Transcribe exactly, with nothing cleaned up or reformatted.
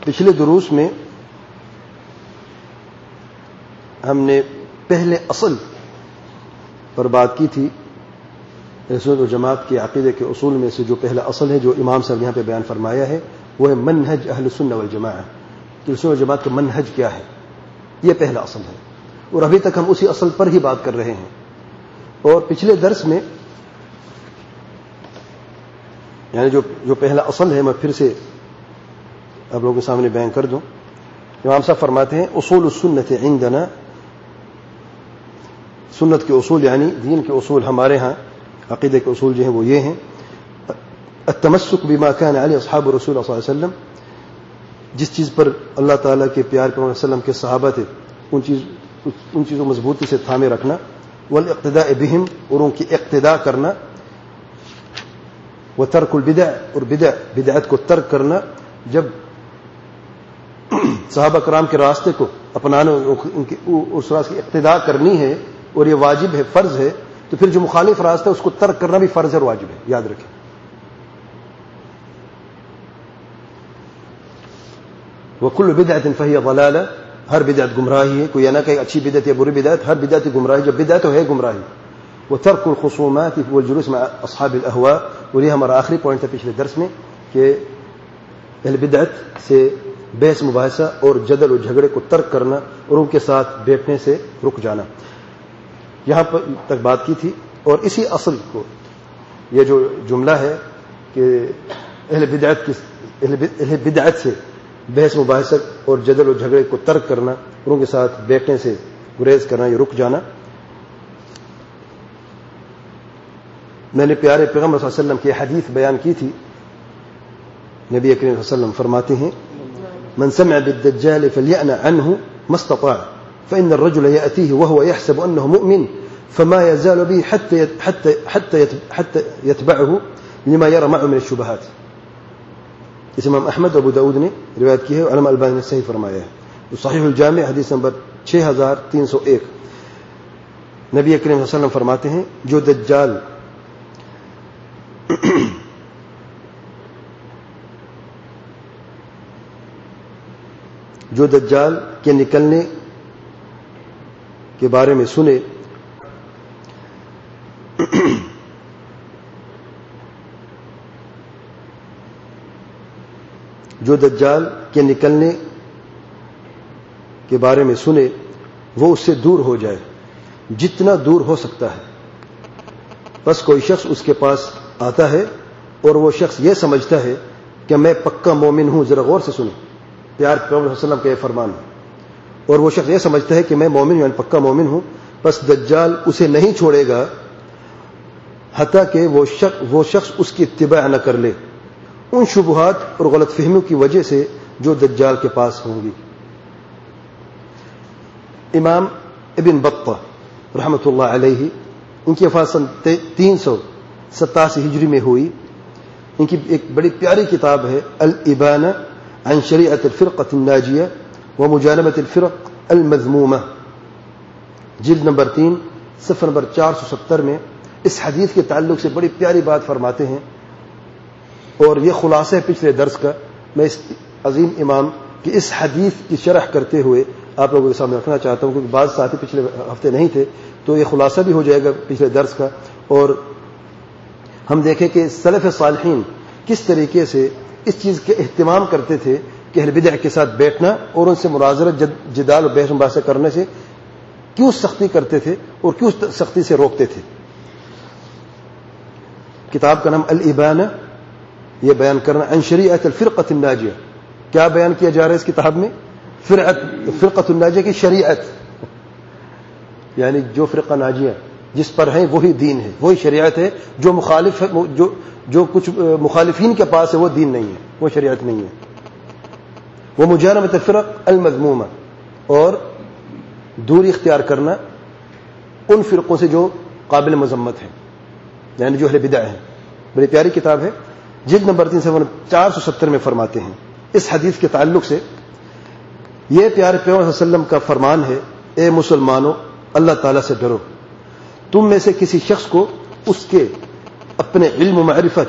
پچھلے دروس میں ہم نے پہلے اصل پر بات کی تھی. سنت و جماعت کے عقیدے کے اصول میں سے جو پہلا اصل ہے جو امام صاحب یہاں پہ بیان فرمایا ہے وہ ہے منہج اہل سنت والجماعہ. کہ سنت و جماعت کا منہج کیا ہے، یہ پہلا اصل ہے، اور ابھی تک ہم اسی اصل پر ہی بات کر رہے ہیں. اور پچھلے درس میں یعنی جو جو پہلا اصل ہے میں پھر سے آپ لوگوں کے سامنے بیان کر دوں. امام صاحب فرماتے ہیں اصول السنت عندنا، سنت کے اصول یعنی دین کے اصول ہمارے ہاں عقیدے کے اصول جو ہیں وہ یہ ہیں: التمسک بما كان علیہ اصحاب رسول اللہ صلی اللہ علیہ وسلم، جس چیز پر اللہ تعالیٰ کے پیار پیغمبر صلی اللہ علیہ وسلم کے صحابہ تھے ان چیز ان چیزوں مضبوطی سے تھامے رکھنا. والاقتداء بہم، اور ان کی اقتداء کرنا. وترک البدع، اور بدع بدعت کو ترک کرنا. جب صحابہ کرام کے راستے کو اپنانا، ان کی اس راستے کی اقتداء کرنی ہے اور یہ واجب ہے، فرض ہے، تو پھر جو مخالف راستہ ہے اس کو ترک کرنا بھی فرض ہے اور واجب ہے، یاد رکھیں. وکل بدعت فہی ضلالہ، ہر بدعت گمراہی ہے. کوئی یہ نہ کہ اچھی بدعت یا بری بدعت، ہر بدعت گمراہی. جب بدعت تو ہے گمراہی. وترک الخصومات والجلوس مع اصحاب الاہواء، اور یہ ہمارا آخری پوائنٹ تھا پچھلے درس میں کہ اہل بدعت سے بحث مباحثہ اور جدل و جھگڑے کو ترک کرنا اور ان کے ساتھ بیٹھنے سے رک جانا. یہاں پر تک بات کی تھی. اور اسی اصل کو یہ جو جملہ ہے کہ اہل بدعت کی اہل بدعت سے بحث مباحثہ اور جدل و جھگڑے کو ترک کرنا اور ان کے ساتھ بیٹھنے سے گریز کرنا یا رک جانا. میں نے پیارے پیغمبر صلی اللہ علیہ وسلم کی حدیث بیان کی تھی. نبی کریم صلی اللہ علیہ وسلم فرماتے ہیں: من سمع بالدجال فليأن عنه ما استطاع فإن الرجل يأتيه وهو يحسب أنه مؤمن فما يزال به حتى حتى حتى حتى يتبعه لما يرى معه من الشبهات. اس امام احمد ابو داؤد نے روایت کی ہے، علامہ البانی نے صحیح فرمایا ہے. صحیح الجامع حدیث نمبر چھ ہزار تین سو ایک. نبی کریم صلی اللہ علیہ وسلم فرماتے ہیں: جو دجال جو دجال کے نکلنے کے بارے میں سنے جو دجال کے نکلنے کے بارے میں سنے وہ اس سے دور ہو جائے جتنا دور ہو سکتا ہے. بس کوئی شخص اس کے پاس آتا ہے اور وہ شخص یہ سمجھتا ہے کہ میں پکا مومن ہوں. ذرا غور سے سنیں، پیار پیغمبر صلی اللہ علیہ وسلم کا یہ فرمان ہے. اور وہ شخص یہ سمجھتا ہے کہ میں مومن ہوں، یعنی پکا مومن ہوں. بس دجال اسے نہیں چھوڑے گا حتیٰ کہ وہ شخص وہ شخص اس کی اتباع نہ کر لے ان شبہات اور غلط فہمیوں کی وجہ سے جو دجال کے پاس ہوں گی. امام ابن بطہ رحمۃ اللہ علیہ، ان کی وفات سن تین سو ستاسی ہجری میں ہوئی. ان کی ایک بڑی پیاری کتاب ہے الابانہ عن شریعت الفرقۃ الناجیہ ومجانبۃ الفرق المذمومہ، جلد نمبر تین صفحہ نمبر چار سو ستر میں اس حدیث کے تعلق سے بڑی پیاری بات فرماتے ہیں. اور یہ خلاصہ ہے پچھلے درس کا. میں اس عظیم امام کی اس حدیث کی شرح کرتے ہوئے آپ لوگوں کے سامنے رکھنا چاہتا ہوں، کیونکہ بعض ساتھی پچھلے ہفتے نہیں تھے، تو یہ خلاصہ بھی ہو جائے گا پچھلے درس کا. اور ہم دیکھیں کہ سلف صالحین کس طریقے سے اس چیز کے اہتمام کرتے تھے کہ اہل بدع کے ساتھ بیٹھنا اور ان سے مناظرت جدال و بحث مباحثہ کرنے سے کیوں سختی کرتے تھے اور کیوں سختی سے روکتے تھے. کتاب کا نام الابانہ، یہ بیان کرنا عن شریعت الفرقۃ الناجیہ. کیا بیان کیا جا رہا ہے اس کتاب میں؟ فرقۃ الناجیہ کی شریعت، یعنی جو فرقہ ناجیہ جس پر ہیں وہی دین ہے، وہی شریعت ہے. جو مخالف جو جو کچھ مخالفین کے پاس ہے وہ دین نہیں ہے، وہ شریعت نہیں ہے. وہ مجانبۃ الفرق المذمومہ، اور دوری اختیار کرنا ان فرقوں سے جو قابل مذمت ہیں، یعنی جو اہل بدع ہیں. بڑی پیاری کتاب ہے، جلد نمبر تین سے چار سو ستر میں فرماتے ہیں اس حدیث کے تعلق سے: یہ پیارے پیغمبر صلی اللہ علیہ وسلم کا فرمان ہے، اے مسلمانوں اللہ تعالیٰ سے ڈرو. تم میں سے کسی شخص کو اس کے اپنے علم و معرفت